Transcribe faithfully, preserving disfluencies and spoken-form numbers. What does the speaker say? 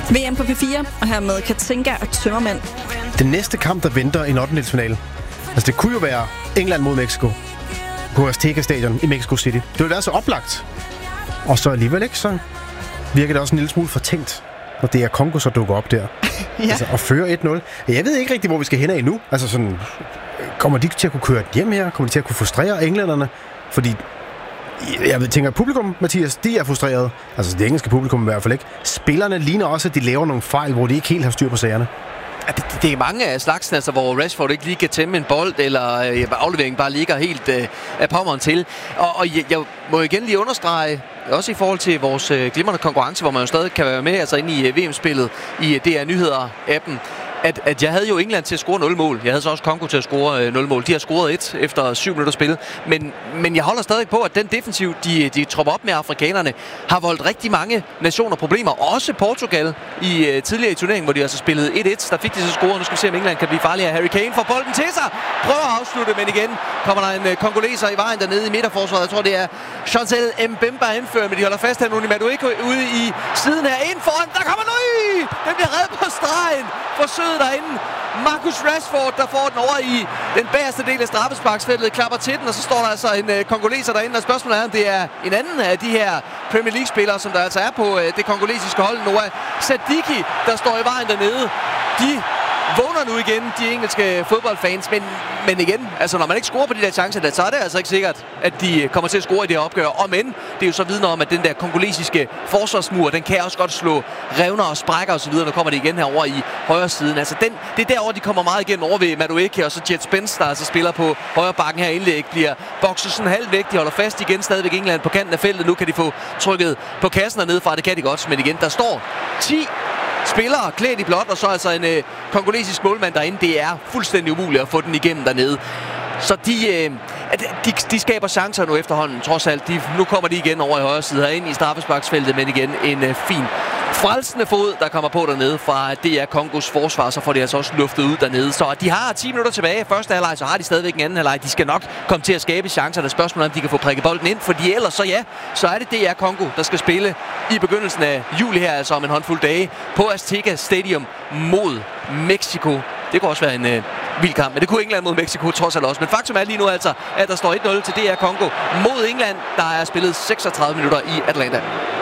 V M på P fire, og her med Katinka og Tømmermand. Den næste kamp, der venter i en ottendedelsfinale. Altså, det kunne jo være England mod Mexico på Azteca Stadion i Mexico City. Det ville være så oplagt. Og så alligevel ikke, så virker det også en lille smule fortænkt, når det er Congo, så dukker op der. Ja. Altså, og fører et nul. Jeg ved ikke rigtig, hvor vi skal hen af endnu. Altså sådan, kommer de til at kunne køre hjem her? Kommer de til at kunne frustrere englænderne? Fordi jeg tænker, at publikum, Mathias, de er frustreret. Altså det engelske publikum i hvert fald ikke. Spillerne ligner også, at de laver nogle fejl, hvor de ikke helt har styr på sagerne. Det, det er mange af slagsen, altså, hvor Rashford ikke lige kan tæmme en bold, eller øh, afleveringen bare ligger helt øh, af pommeren til. Og, og jeg, jeg må igen lige understrege, også i forhold til vores øh, glimrende konkurrence, hvor man jo stadig kan være med altså inde i øh, V M-spillet i øh, D R Nyheder-appen, At, at jeg havde jo England til at score nul mål. Jeg havde så også Congo til at score øh, nul mål. De har scoret et efter syv minutter spil. Men, men jeg holder stadig på, at den defensiv, de, de tropper op med afrikanerne, har voldt rigtig mange nationer problemer. Også Portugal i øh, tidligere i turneringen, hvor de altså spillede et et. Der fik de så scoret. Nu skal vi se, om England kan blive farligere. Harry Kane får bolden til sig. Prøver at afslutte, men igen kommer der en øh, kongoleser i vejen dernede i midterforsvaret. Jeg tror, det er Chancel Mbemba anfører, men de holder fast her nu i Madueke ude i siden her. Ind foran. Der kommer Nøj! Den bliver reddet på stregen. Forsøget derinde. Marcus Rashford, der får den over i den bagerste del af straffesparksfeltet, klapper til den, og så står der altså en øh, kongoleser derinde, og spørgsmålet er, om det er en anden af de her Premier League-spillere, som der altså er på øh, det kongolesiske hold, Noah Sadiki, der står i vejen dernede. De vågner nu igen, de engelske fodboldfans, men, men igen, altså når man ikke scorer på de der chancer, der, så er det altså ikke sikkert, at de kommer til at score i det her opgør. Og men, det er jo så vidner om, at den der kongolesiske forsvarsmur, den kan også godt slå revner og sprækker og så videre. Nu kommer de igen herover i højre siden. Altså den, det er derovre, de kommer meget igen over ved Madueke, og så Jet Spence, der altså spiller på højre bakken her indlæg, bliver bokset sådan halvt væk. De holder fast igen, stadigvæk England på kanten af feltet. Nu kan de få trykket på kassen og nedefra, det kan de godt, men igen, der står ti spillere klædt i blåt, og så altså en øh, kongolesisk målmand derinde. Det er fuldstændig umuligt at få den igennem dernede. Så de, øh, de, de skaber chancer nu efterhånden, trods alt. De, nu kommer de igen over i højre side herinde i straffesparksfeltet, men igen en øh, fin frelsende fod, der kommer på dernede fra D R Kongos forsvar, så får de altså også luftet ud dernede. Så de har ti minutter tilbage. Første halvleg, så har de stadigvæk en anden halvleg. De skal nok komme til at skabe chancer. Det spørgsmål om de kan få prikket bolden ind, fordi ellers så ja, så er det D R Congo, der skal spille i begyndelsen af juli her, altså om en håndfuld dage, på Azteca Stadium mod Mexico. Det kunne også være en øh, vild kamp, men det kunne England mod Mexico trods alt også. Men faktum er lige nu altså, at der står et nul til D R Congo mod England, der er spillet seksogtredive minutter i Atlanta.